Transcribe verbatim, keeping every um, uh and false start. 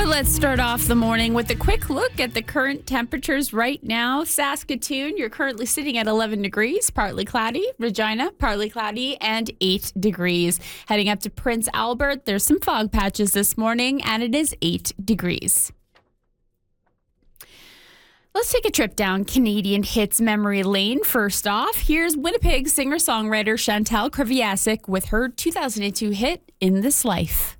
Let's start off the morning with a quick look at the current temperatures right now. Saskatoon, you're currently sitting at eleven degrees, partly cloudy. Regina, partly cloudy, and eight degrees. Heading up to Prince Albert, there's some fog patches this morning, and it is eight degrees. Let's take a trip down Canadian hits memory lane. First off, here's Winnipeg singer-songwriter Chantal Kreviazuk with her two thousand two hit, In This Life.